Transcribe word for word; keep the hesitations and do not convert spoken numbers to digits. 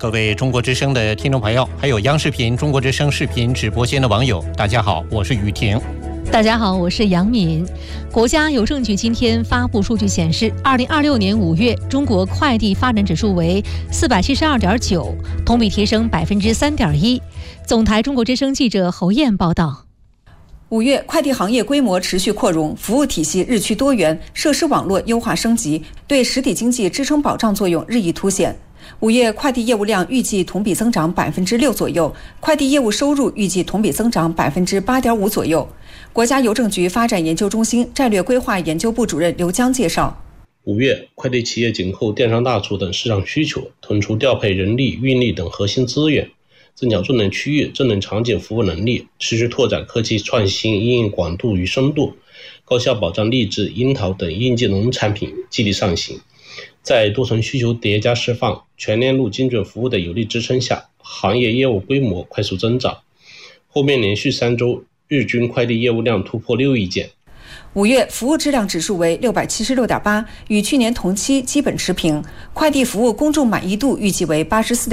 各位中国之声的听众朋友，还有央视频中国之声视频直播间的网友，大家好，我是雨婷。 大家好，我是杨敏。国家邮政局今天发布数据显示，二零二六年五月，中国快递发展指数为四百七十二点九，同比提升百分之三点一。总台中国之声记者侯燕报道。 五月，快递行业规模持续扩容，服务体系日趋多元，设施网络优化升级，对实体经济支撑保障作用日益凸显。五月快递业务量预计同比增长百分之六左右，快递业务收入预计同比增长百分之八点五左右。国家邮政局发展研究中心战略规划研究部主任刘江介绍， 五月，快递企业紧扣电商大促等市场需求，腾出调配人力、运力等核心资源，增强智能区域、智能场景服务能力，持续拓展科技创新应用广度与深度，高效保障荔枝、樱桃等应季农产品激励上行。在多层需求叠加释放、全链路精准服务的有力支撑下，行业业务规模快速增长。后面连续三周，日均快递业务量突破六亿件。 五月服务质量指数为六百七十六点八，与去年同期基本持平。快递服务公众满意度预计为八十四。